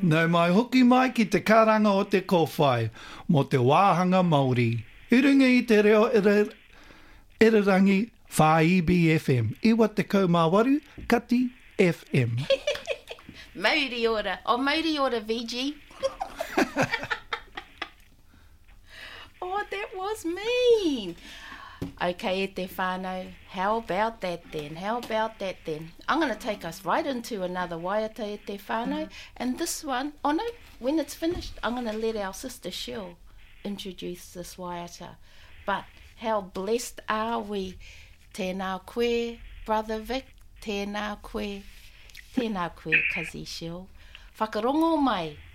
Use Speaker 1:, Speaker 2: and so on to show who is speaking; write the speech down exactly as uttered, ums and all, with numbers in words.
Speaker 1: Nau mai hoki mai ki te karanga o te kōwhai, mo te wāhanga Māori. I runga i te reo ira, irarangi Whaibi F M. Iwa te kaumāwaru, Kati F M.
Speaker 2: Mauri ora. Oh, Mauri ora, V G. Oh, that was mean. Okay, e te whānau, how about that then? How about that then? I'm going to take us right into another waiata e te whānau. And this one, oh no, when it's finished, I'm going to let our sister Shell introduce this waiata. But how blessed are we? Tēnā koe, Brother Vic. Tēnā koe. Tēnā koe, Kazi Shell. Whakarongo mai.